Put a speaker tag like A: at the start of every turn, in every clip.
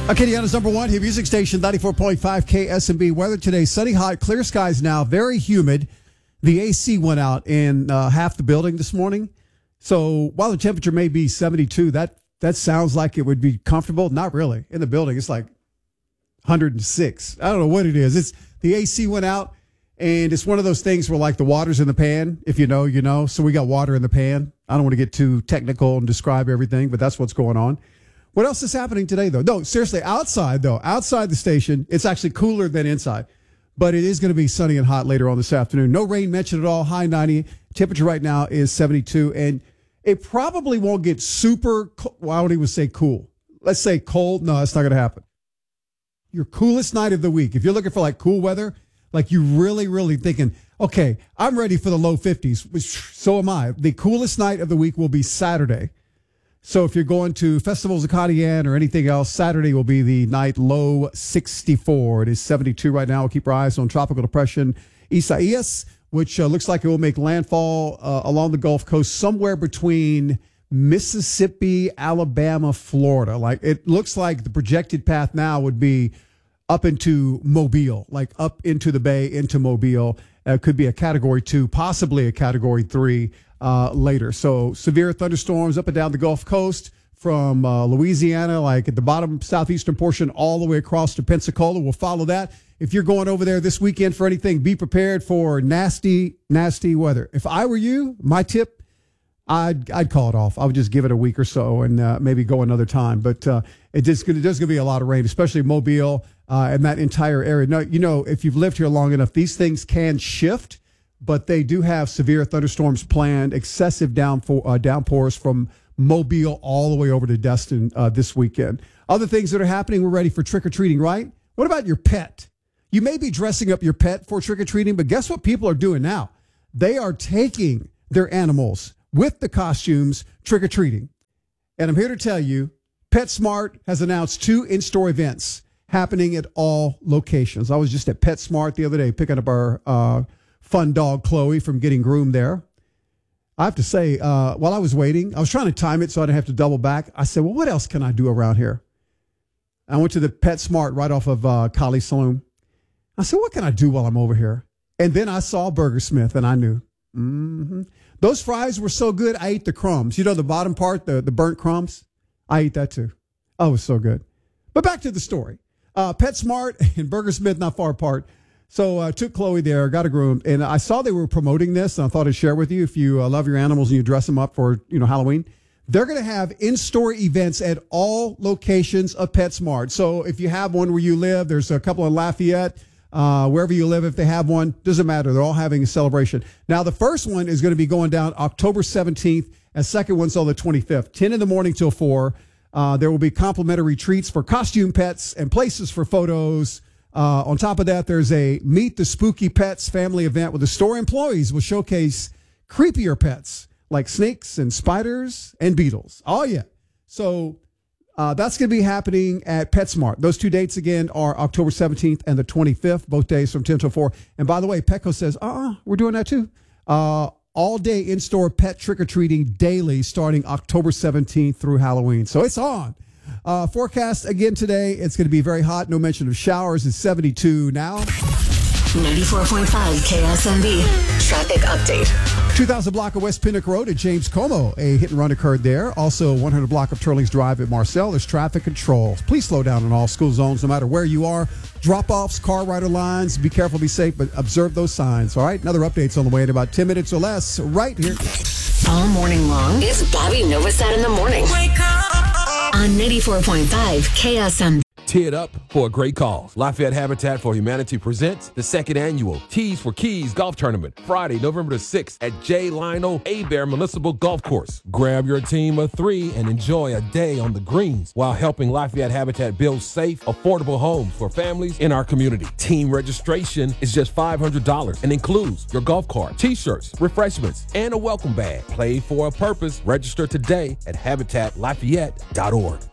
A: Acadiana's number one hit music station, 94.5 KSMB. Weather today, sunny, hot, clear skies now, very humid. The AC went out in half the building this morning. So while the temperature may be 72, that sounds like it would be comfortable. Not really. In the building, it's like 106. I don't know what it is. The AC went out, and it's one of those things where like the water's in the pan. If you know, you know. So we got water in the pan. I don't want to get too technical and describe everything, but that's what's going on. What else is happening today, though? No, seriously, outside the station, it's actually cooler than inside. But it is going to be sunny and hot later on this afternoon. No rain mentioned at all. High 90. Temperature right now is 72. And it probably won't get super cold. Well, I don't even say cool. Let's say cold. No, that's not going to happen. Your coolest night of the week, if you're looking for like cool weather, like you really, really thinking, okay, I'm ready for the low 50s, which so am I. The coolest night of the week will be Saturday. So if you're going to Festivals of Acadiana or anything else, Saturday will be the night low 64. It is 72 right now. We'll keep our eyes on Tropical Depression Isaias, which looks like it will make landfall along the Gulf Coast somewhere between Mississippi, Alabama, Florida. Like it looks like the projected path now would be up into Mobile, like up into the bay, into Mobile. Could be a Category 2, possibly a Category 3 later. So severe thunderstorms up and down the Gulf Coast from Louisiana, like at the bottom southeastern portion, all the way across to Pensacola. We'll follow that. If you're going over there this weekend for anything, be prepared for nasty, nasty weather. If I were you, my tip, I'd call it off. I would just give it a week or so and maybe go another time. But there's going to be a lot of rain, especially Mobile and that entire area. Now, you know, if you've lived here long enough, these things can shift, but they do have severe thunderstorms planned, excessive downpours from Mobile all the way over to Destin this weekend. Other things that are happening, we're ready for trick-or-treating, right? What about your pet? You may be dressing up your pet for trick-or-treating, but guess what people are doing now? They are taking their animals with the costumes trick-or-treating. And I'm here to tell you, PetSmart has announced 2 in-store events happening at all locations. I was just at PetSmart the other day picking up our fun dog Chloe from getting groomed there. I have to say, while I was waiting, I was trying to time it so I didn't have to double back. I said, well, what else can I do around here? I went to the PetSmart right off of Colley Saloon. I said, what can I do while I'm over here? And then I saw Burgersmith, and I knew. Those fries were so good, I ate the crumbs. You know, the bottom part, the burnt crumbs? I ate that too. Oh, it was so good. But back to the story. PetSmart and Burgersmith not far apart. So I took Chloe there, got her groomed, and I saw they were promoting this, and I thought I'd share with you if you love your animals and you dress them up for, Halloween. They're going to have in-store events at all locations of PetSmart. So if you have one where you live, there's a couple in Lafayette, wherever you live, if they have one, doesn't matter. They're all having a celebration. Now, the first one is going to be going down October 17th, and second one's on the 25th, 10 in the morning till 4. There will be complimentary treats for costume pets and places for photos. On top of that, there's a Meet the Spooky Pets family event where the store employees will showcase creepier pets like snakes and spiders and beetles. Oh, yeah. So that's going to be happening at PetSmart. Those 2 dates, again, are October 17th and the 25th, both days from 10 till 4. And by the way, Petco says, we're doing that too. All day in-store pet trick-or-treating daily starting October 17th through Halloween. So it's on. Forecast again today. It's going to be very hot. No mention of showers. It's 72 now.
B: 94.5 KSMB traffic update.
A: 2000 block of West Pinnock Road at James Como. A hit and run occurred there. Also 100 block of Turlings Drive at Marcel. There's traffic control. Please slow down in all school zones no matter where you are. Drop-offs, car rider lines. Be careful, be safe, but observe those signs. All right, another update's on the way in about 10 minutes or less right here.
B: All morning long, it's Bobby Novosad in the morning. Wake up on 94.5 KSMB.
C: Tee it up for a great cause. Lafayette Habitat for Humanity presents the second annual Tees for Keys Golf Tournament, Friday, November the 6th at J. Lionel Abear Municipal Golf Course. Grab your team of 3 and enjoy a day on the greens while helping Lafayette Habitat build safe, affordable homes for families in our community. Team registration is just $500 and includes your golf cart, t-shirts, refreshments, and a welcome bag. Play for a purpose. Register today at habitatlafayette.org.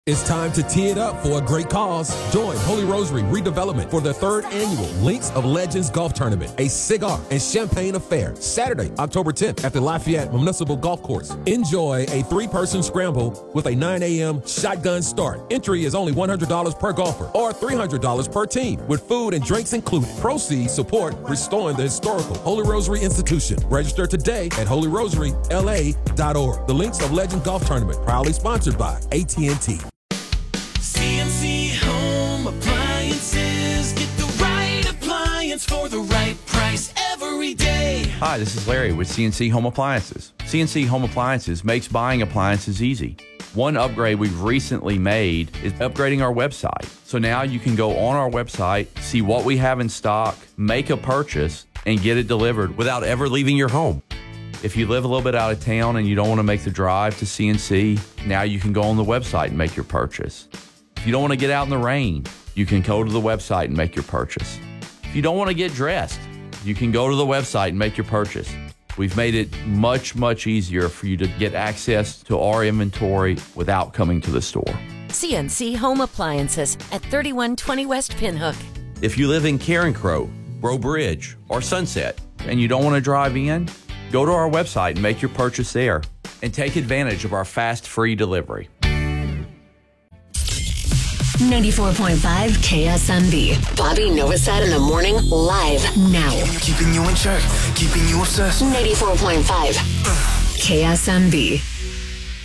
C: It's time to tee it up for a great cause. Join Holy Rosary Redevelopment for the 3rd annual Links of Legends Golf Tournament, a cigar and champagne affair, Saturday, October 10th at the Lafayette Municipal Golf Course. Enjoy a 3-person scramble with a 9 a.m. shotgun start. Entry is only $100 per golfer or $300 per team with food and drinks included. Proceeds support restoring the historical Holy Rosary Institution. Register today at holyrosary.la.org. The Links of Legends Golf Tournament, proudly sponsored by AT&T.
D: CNC Home Appliances. Get the right appliance for the right price every day.
E: Hi, this is Larry with CNC Home Appliances. CNC Home Appliances makes buying appliances easy. One upgrade we've recently made is upgrading our website. So now you can go on our website, see what we have in stock, make a purchase, and get it delivered without ever leaving your home. If you live a little bit out of town and you don't want to make the drive to CNC, now you can go on the website and make your purchase. If you don't want to get out in the rain, you can go to the website and make your purchase. If you don't want to get dressed, you can go to the website and make your purchase. We've made it much, much easier for you to get access to our inventory without coming to the store.
F: CNC Home Appliances at 3120 West Pinhook.
E: If you live in Carencro, Breaux Bridge, or Sunset, and you don't want to drive in, go to our website and make your purchase there, and take advantage of our fast, free delivery.
B: 94.5 KSMB. Bobby Novosad in the morning, live now.
D: Keeping you in check, keeping you obsessed.
B: 94.5 KSMB.